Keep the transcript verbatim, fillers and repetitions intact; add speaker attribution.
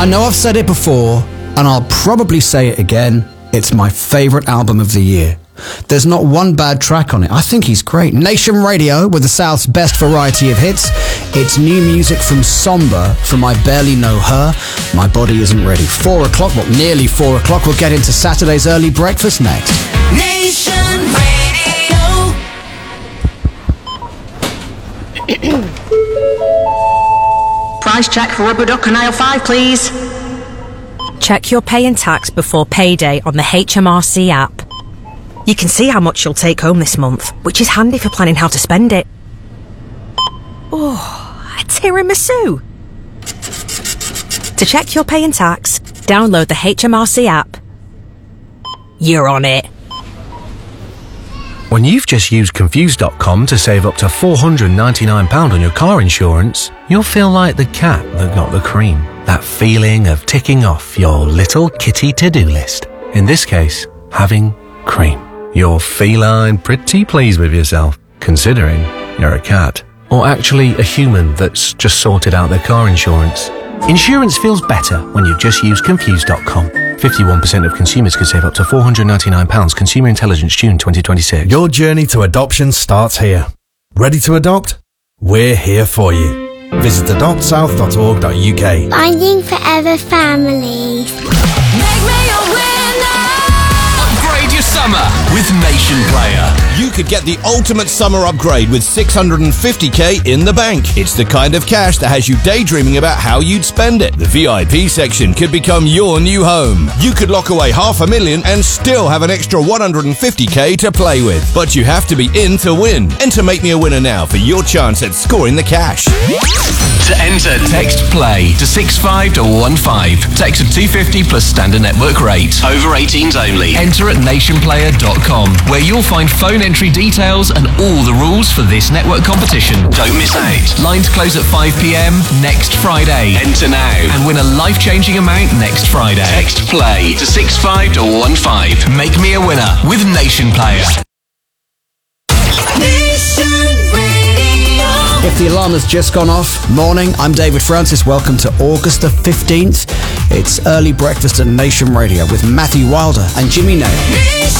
Speaker 1: I know I've said it before, and I'll probably say it again. It's my favourite album of the year. There's not one bad track on it. I think he's great. Nation Radio with the South's best variety of hits. It's new music from Somber, from I Barely Know Her, My Body Isn't Ready. Four o'clock, well, nearly four o'clock. We'll get into Saturday's early breakfast next.
Speaker 2: Nation Radio.
Speaker 3: Price check for rubber duck and aisle five, please.
Speaker 4: Check your pay and tax before payday on the H M R C app. You can see how much you'll take home this month, which is handy for planning how to spend it. Oh, a tiramisu! To check your pay and tax, download the H M R C app. You're on it.
Speaker 5: When you've just used Confused dot com to save up to four hundred ninety-nine pounds on your car insurance, you'll feel like the cat that got the cream. That feeling of ticking off your little kitty to-do list. In this case, having cream. You're feline pretty pleased with yourself, considering you're a cat. Or actually a human that's just sorted out their car insurance. Insurance feels better when you've just used Confused dot com. fifty-one percent of consumers could save up to four hundred ninety-nine pounds. Consumer Intelligence, June twenty twenty-six.
Speaker 6: Your journey to adoption starts here. Ready to adopt? We're here for you. Visit adopt south dot org dot U K.
Speaker 7: Finding Forever Families.
Speaker 2: Make me a winner.
Speaker 8: Upgrade your summer with Nation Player.
Speaker 9: You could get the ultimate summer upgrade with six hundred fifty k in the bank. It's the kind of cash that has you daydreaming about how you'd spend it. The V I P section could become your new home. You could lock away half a million and still have an extra one hundred fifty k to play with. But you have to be in to win. Enter Make Me a Winner now for your chance at scoring the cash.
Speaker 8: To enter, text PLAY to six five one one five. Text at two fifty plus standard network rate. Over eighteens only. Enter at nation player dot com, where you'll find phone entry details and all the rules for this network competition. Don't miss out. Lines close at five p m next Friday. Enter now and win a life-changing amount next Friday. Text PLAY to six five one one five. Make me a winner with Nation Player.
Speaker 1: If the alarm has just gone off, morning, I'm David Francis. Welcome to August the fifteenth. It's early breakfast at Nation Radio with Matthew Wilder and Jimmy Nail.